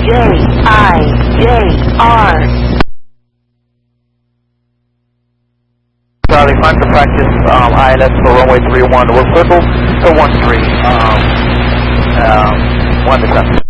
J-I-J-R. Charlie, climb to practice ILS for runway 31. We'll circle to 13. 1 descent.